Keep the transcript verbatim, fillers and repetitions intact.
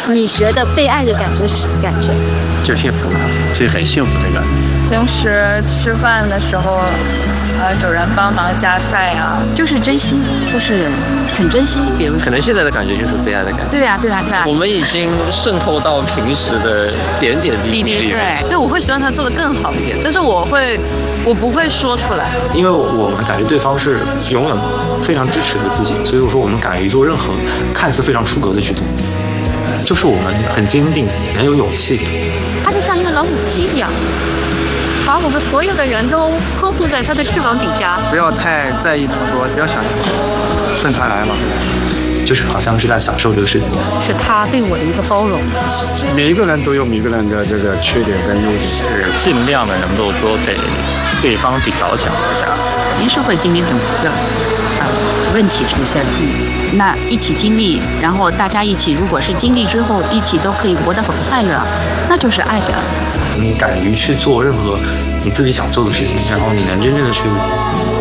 你觉得被爱的感觉是什么感觉？ 就幸福了，是很幸福的感觉。 平时吃饭的时候，呃，有人帮忙夹菜啊， 就是珍惜，就是很珍惜。比如说， 可能现在的感觉就是被爱的感觉。 对啊，对啊，对啊。 我们已经渗透到平时的点点滴滴。 对，对，我会希望他做得更好一点，但是我会，我不会说出来， 因为我们感觉对方是永远非常支持着自己，所以说我们敢于做任何看似非常出格的举动，就是我们很坚定，很有勇气。 他就像一个老母鸡一样，把我们所有的人都呵护在他的翅膀底下。 不要太在意他们说，只要想顺他来嘛， 就是好像是在享受这个事情。 是他对我的一个包容。 每一个人都有每个人的这个缺点跟优点， 是尽量的能够说给对方去着想一下。 肯定是会经历很多的呃问题出现，嗯，那一起经历，然后大家一起，如果是经历之后一起都可以活得很快乐，那就是爱的。 你敢于去做任何你自己想做的事情，然后你能真正的去